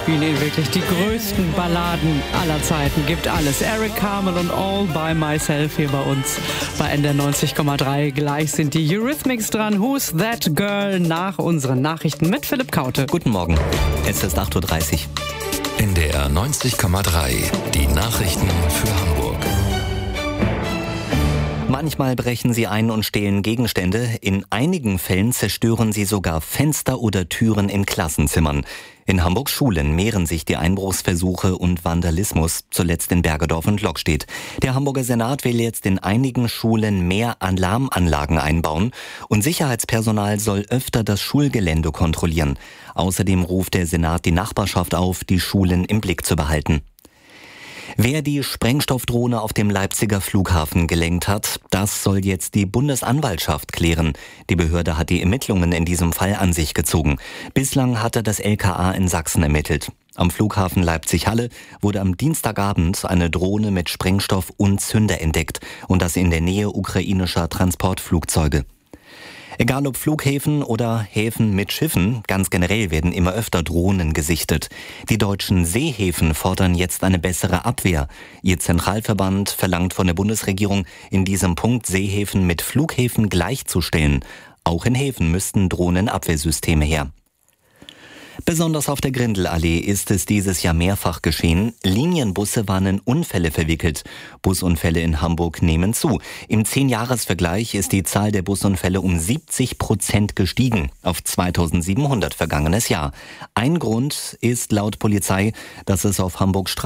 spielen Ihnen wirklich die größten Balladen aller Zeiten. Gibt alles. Eric Carmel und All by Myself hier bei uns bei NDR 90,3. Gleich sind die Eurythmics dran. Who's That Girl? Nach unseren Nachrichten mit Philipp Kaute. Guten Morgen. Es ist 8.30 Uhr. NDR 90,3. Die Nachrichten für Hamburg. Manchmal brechen sie ein und stehlen Gegenstände. In einigen Fällen zerstören sie sogar Fenster oder Türen in Klassenzimmern. In Hamburgs Schulen mehren sich die Einbruchsversuche und Vandalismus, zuletzt in Bergedorf und Lockstedt. Der Hamburger Senat will jetzt in einigen Schulen mehr Alarmanlagen einbauen und Sicherheitspersonal soll öfter das Schulgelände kontrollieren. Außerdem ruft der Senat die Nachbarschaft auf, die Schulen im Blick zu behalten. Wer die Sprengstoffdrohne auf dem Leipziger Flughafen gelenkt hat, das soll jetzt die Bundesanwaltschaft klären. Die Behörde hat die Ermittlungen in diesem Fall an sich gezogen. Bislang hatte das LKA in Sachsen ermittelt. Am Flughafen Leipzig-Halle wurde am Dienstagabend eine Drohne mit Sprengstoff und Zünder entdeckt und das in der Nähe ukrainischer Transportflugzeuge. Egal ob Flughäfen oder Häfen mit Schiffen, ganz generell werden immer öfter Drohnen gesichtet. Die deutschen Seehäfen fordern jetzt eine bessere Abwehr. Ihr Zentralverband verlangt von der Bundesregierung, in diesem Punkt Seehäfen mit Flughäfen gleichzustellen. Auch in Häfen müssten Drohnenabwehrsysteme her. Besonders auf der Grindelallee ist es dieses Jahr mehrfach geschehen. Linienbusse waren in Unfälle verwickelt. Busunfälle in Hamburg nehmen zu. Im 10-Jahres-Vergleich ist die Zahl der Busunfälle um 70% gestiegen, auf 2700 vergangenes Jahr. Ein Grund ist laut Polizei, dass es auf Hamburgs